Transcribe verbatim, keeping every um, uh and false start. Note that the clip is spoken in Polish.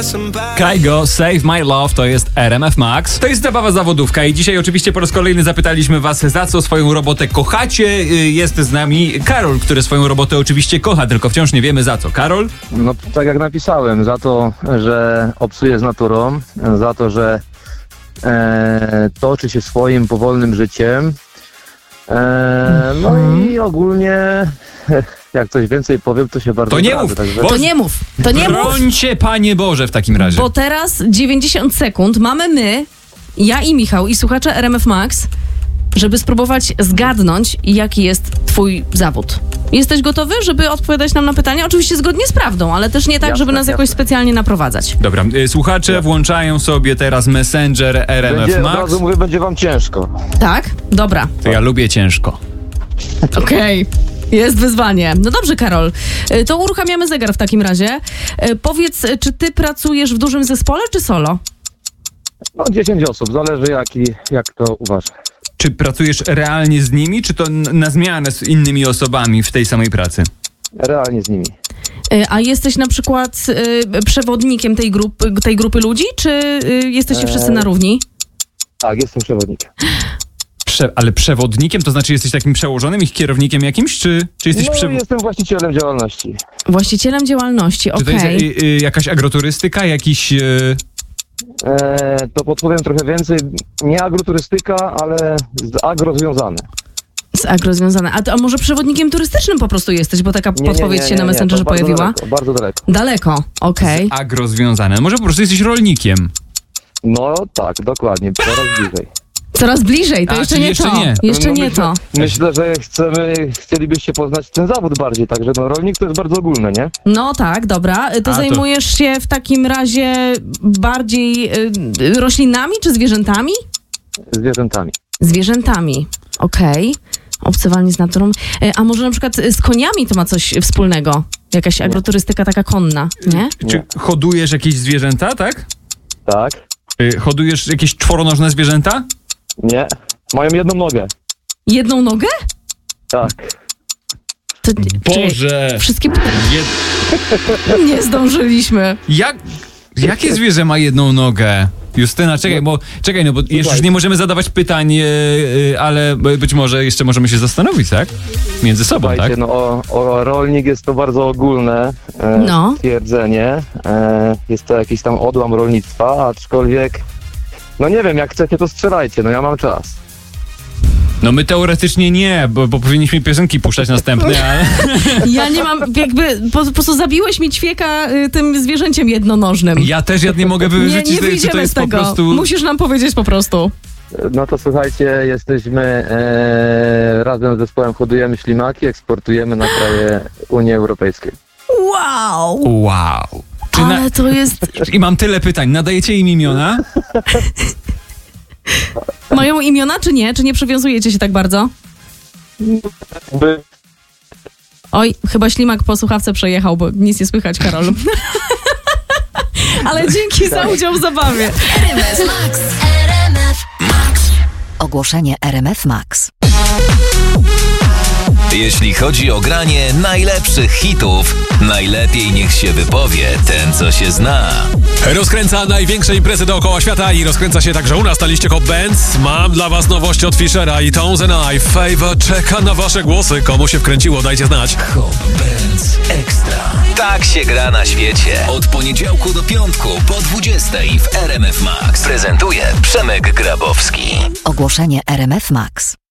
Kygo, Save My Love, to jest R M F Max. To jest zabawa zawodówka i dzisiaj oczywiście po raz kolejny zapytaliśmy was, za co swoją robotę kochacie. Jest z nami Karol, który swoją robotę oczywiście kocha, tylko wciąż nie wiemy za co. Karol? No tak jak napisałem, za to, że obcuję z naturą, za to, że e, toczy się swoim powolnym życiem. E, no i ogólnie, jak coś więcej powiem, to się bardzo To nie zdradzę, mów, także... bo- To nie mów, to nie mów, Brońcie, Panie Boże, w takim razie. bo teraz dziewięćdziesiąt sekund mamy my, ja i Michał i słuchacze R M F Max, żeby spróbować zgadnąć, jaki jest twój zawód. Jesteś gotowy, żeby odpowiadać nam na pytania? Oczywiście zgodnie z prawdą, ale też nie tak, Jasne, żeby nas jakoś jasne. specjalnie naprowadzać. Dobra, y, słuchacze włączają sobie teraz Messenger R M F Będzie, od Max. razu mówię, będzie wam ciężko. Tak? Dobra. To ja lubię ciężko. Okej. Jest wyzwanie. No dobrze, Karol. Y, To uruchamiamy zegar w takim razie. Y, Powiedz, y, czy ty pracujesz w dużym zespole, czy solo? No dziesięć osób, zależy jaki, jak to uważasz. Czy pracujesz realnie z nimi, czy to n- na zmianę z innymi osobami w tej samej pracy? Realnie z nimi. Y, A jesteś na przykład y, przewodnikiem tej grupy, tej grupy ludzi, czy y, jesteście wszyscy Eee. na równi? Tak, jestem przewodnikiem. Prze- ale przewodnikiem, to znaczy jesteś takim przełożonym ich kierownikiem jakimś, czy, czy jesteś No przewo- jestem właścicielem działalności. Właścicielem działalności, Czy to jest okej. y, y, jakaś agroturystyka, jakiś... Y- E, to podpowiem trochę więcej. Nie agroturystyka, ale z agro związane. Z agro związane. A, to, a może przewodnikiem turystycznym po prostu jesteś, bo taka Nie, nie, podpowiedź nie, się nie, na nie, Messengerze to bardzo pojawiła? Daleko, bardzo daleko. Daleko, okej. agro związane. Może po prostu jesteś rolnikiem. No tak, dokładnie, coraz bliżej. Coraz bliżej, to A, jeszcze czyli nie jeszcze to. nie. Jeszcze No nie myślę, to. Myślę, że chcemy, chcielibyście poznać ten zawód bardziej, także no rolnik to jest bardzo ogólne, nie? No tak, dobra. To A, to- zajmujesz się w takim razie bardziej y, roślinami czy zwierzętami? Zwierzętami. Zwierzętami, okej. Obcowanie z naturą. Y, A może na przykład z koniami to ma coś wspólnego? Jakaś agroturystyka taka konna, nie? Czy Nie. hodujesz jakieś zwierzęta, tak? Tak? Y, hodujesz jakieś czworonożne zwierzęta? Nie. Mają jedną nogę. Jedną nogę? Tak. To, czekaj, Boże! wszystkie Jed- nie zdążyliśmy. Jak, jakie zwierzę ma jedną nogę? Justyna, czekaj, bo czekaj, no bo jeszcze nie możemy zadawać pytań, e, e, ale być może jeszcze możemy się zastanowić, tak? Między sobą, Słuchajcie, tak? no o, o rolnik jest to bardzo ogólne e, No. stwierdzenie. E, jest to jakiś tam odłam rolnictwa, aczkolwiek no nie wiem, jak chcecie, to strzelajcie, no ja mam czas. No my teoretycznie nie, bo, bo powinniśmy piosenki puszczać następne, ale... Ja nie mam, jakby, po, po prostu zabiłeś mi ćwieka y, tym zwierzęciem jednonożnym. Ja też ja nie mogę Nie, wyrzucić, nie czy to wyjdziemy jest z tego. po prostu... Musisz nam powiedzieć po prostu. No to słuchajcie, jesteśmy e, razem z zespołem hodujemy ślimaki, eksportujemy na kraje Unii Europejskiej. Wow! Wow. Czy na... Ale to jest... I mam tyle pytań. Nadajecie im imiona? Mają imiona, czy nie? Czy nie przywiązujecie się tak bardzo? By, Oj, chyba ślimak po słuchawce przejechał, bo nic nie słychać, Karol. Ale dzięki za udział w zabawie. R M F Max. R M F Max. Ogłoszenie R M F Max. Jeśli chodzi o granie najlepszych hitów, najlepiej niech się wypowie ten, co się zna. Rozkręca największe imprezy dookoła świata i rozkręca się także u nas na liście Hot Bands. Mam dla was nowości od Fischera i Tones and I. Favor czeka na wasze głosy. Komu się wkręciło, dajcie znać. Hot Bands Extra. Tak się gra na świecie. Od poniedziałku do piątku po dwudziestej w R M F Max. Prezentuje Przemek Grabowski. Ogłoszenie R M F Max.